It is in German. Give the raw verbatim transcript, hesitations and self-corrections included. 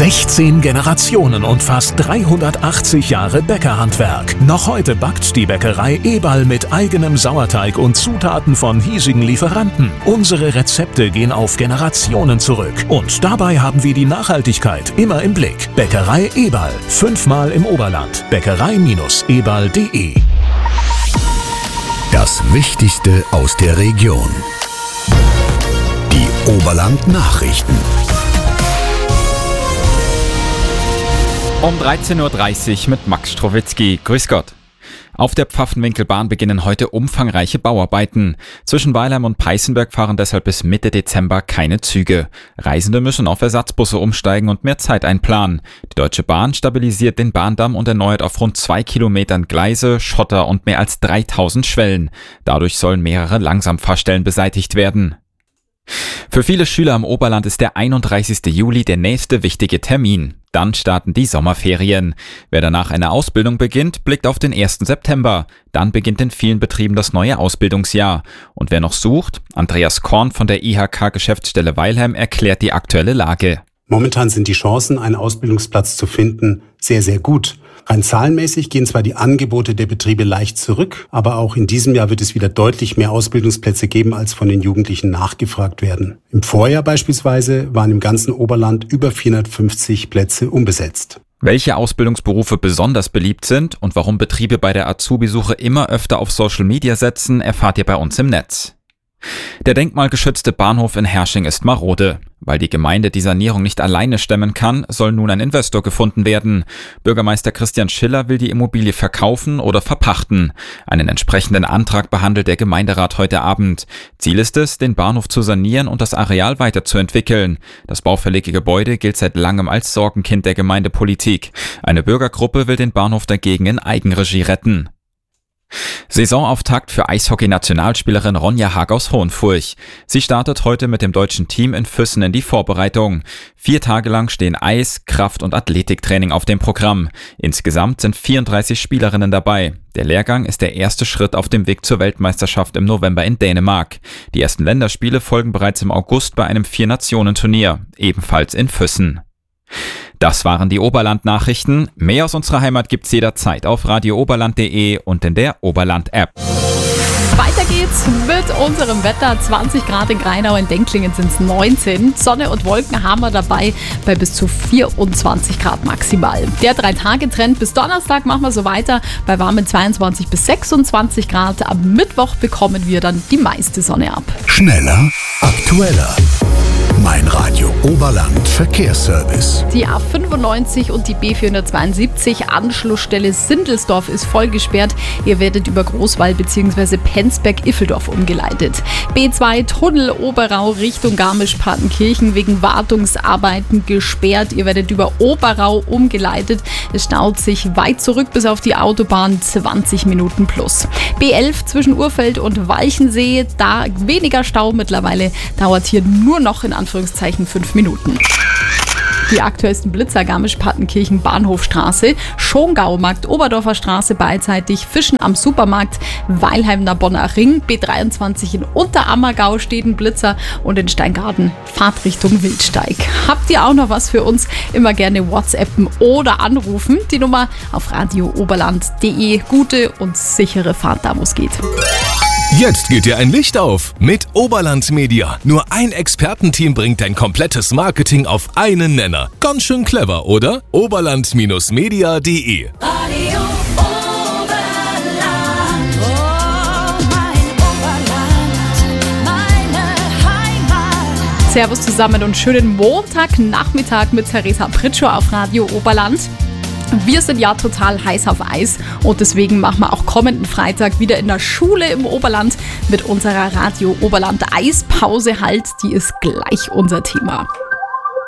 sechzehn Generationen und fast dreihundertachtzig Jahre Bäckerhandwerk. Noch heute backt die Bäckerei Eberl mit eigenem Sauerteig und Zutaten von hiesigen Lieferanten. Unsere Rezepte gehen auf Generationen zurück. Und dabei haben wir die Nachhaltigkeit immer im Blick. Bäckerei Eberl. Fünfmal im Oberland. Bäckerei Eberl punkt de. Das Wichtigste aus der Region. Die Oberland-Nachrichten. Um dreizehn Uhr dreißig mit Max Strowitzki. Grüß Gott. Auf der Pfaffenwinkelbahn beginnen heute umfangreiche Bauarbeiten. Zwischen Weilheim und Peißenberg fahren deshalb bis Mitte Dezember keine Züge. Reisende müssen auf Ersatzbusse umsteigen und mehr Zeit einplanen. Die Deutsche Bahn stabilisiert den Bahndamm und erneuert auf rund zwei Kilometern Gleise, Schotter und mehr als dreitausend Schwellen. Dadurch sollen mehrere Langsamfahrstellen beseitigt werden. Für viele Schüler im Oberland ist der einunddreißigste Juli der nächste wichtige Termin. Dann starten die Sommerferien. Wer danach eine Ausbildung beginnt, blickt auf den ersten September. Dann beginnt in vielen Betrieben das neue Ausbildungsjahr. Und wer noch sucht, Andreas Korn von der I H K-Geschäftsstelle Weilheim erklärt die aktuelle Lage. Momentan sind die Chancen, einen Ausbildungsplatz zu finden, sehr, sehr gut. Rein zahlenmäßig gehen zwar die Angebote der Betriebe leicht zurück, aber auch in diesem Jahr wird es wieder deutlich mehr Ausbildungsplätze geben, als von den Jugendlichen nachgefragt werden. Im Vorjahr beispielsweise waren im ganzen Oberland über vierhundertfünfzig Plätze unbesetzt. Welche Ausbildungsberufe besonders beliebt sind und warum Betriebe bei der Azubi-Suche immer öfter auf Social Media setzen, erfahrt ihr bei uns im Netz. Der denkmalgeschützte Bahnhof in Hersching ist marode. Weil die Gemeinde die Sanierung nicht alleine stemmen kann, soll nun ein Investor gefunden werden. Bürgermeister Christian Schiller will die Immobilie verkaufen oder verpachten. Einen entsprechenden Antrag behandelt der Gemeinderat heute Abend. Ziel ist es, den Bahnhof zu sanieren und das Areal weiterzuentwickeln. Das baufällige Gebäude gilt seit langem als Sorgenkind der Gemeindepolitik. Eine Bürgergruppe will den Bahnhof dagegen in Eigenregie retten. Saisonauftakt für Eishockey-Nationalspielerin Ronja Haag aus Hohenfurch. Sie startet heute mit dem deutschen Team in Füssen in die Vorbereitung. Vier Tage lang stehen Eis-, Kraft- und Athletiktraining auf dem Programm. Insgesamt sind vierunddreißig Spielerinnen dabei. Der Lehrgang ist der erste Schritt auf dem Weg zur Weltmeisterschaft im November in Dänemark. Die ersten Länderspiele folgen bereits im August bei einem Vier-Nationen-Turnier, ebenfalls in Füssen. Das waren die Oberland-Nachrichten. Mehr aus unserer Heimat gibt's jederzeit auf radio oberland punkt de und in der Oberland-App. Weiter geht's mit unserem Wetter. zwanzig Grad in Greinau, in Denklingen sind es neunzehn. Sonne und Wolken haben wir dabei bei bis zu vierundzwanzig Grad maximal. Der Drei-Tage-Trend bis Donnerstag machen wir so weiter bei warmen zweiundzwanzig bis sechsundzwanzig Grad. Am Mittwoch bekommen wir dann die meiste Sonne ab. Schneller, aktueller. Mein Radio Oberland Verkehrsservice. Die A fünfundneunzig und die B vierhundertzweiundsiebzig Anschlussstelle Sindelsdorf ist voll gesperrt. Ihr werdet über Großwall bzw. Penzberg-Iffeldorf umgeleitet. B zwei Tunnel Oberau Richtung Garmisch-Partenkirchen wegen Wartungsarbeiten gesperrt. Ihr werdet über Oberau umgeleitet. Es staut sich weit zurück bis auf die Autobahn, zwanzig Minuten plus. B elf zwischen Urfeld und Walchensee, da weniger Stau mittlerweile, dauert hier nur noch in Anführungszeichen fünf Minuten. Die aktuellsten Blitzer: Garmisch-Partenkirchen Bahnhofstraße, Schongaumarkt, Oberdorfer Straße beidseitig, Fischen am Supermarkt, Weilheimner Bonner Ring, B dreiundzwanzig in Unterammergau steht ein Blitzer und in Steingarten Fahrtrichtung Wildsteig. Habt ihr auch noch was für uns? Immer gerne WhatsAppen oder anrufen. Die Nummer auf radio oberland punkt de. Gute und sichere Fahrt da, wo es geht. Jetzt geht dir ein Licht auf mit Oberland Media. Nur ein Expertenteam bringt dein komplettes Marketing auf einen Nenner. Ganz schön clever, oder? oberland Media punkt de. Radio Oberland, oh mein Oberland, meine Heimat. Servus zusammen und schönen Montagnachmittag mit Theresa Pritschow auf Radio Oberland. Wir sind ja total heiß auf Eis und deswegen machen wir auch kommenden Freitag wieder in der Schule im Oberland mit unserer Radio Oberland Eispause halt. Die ist gleich unser Thema.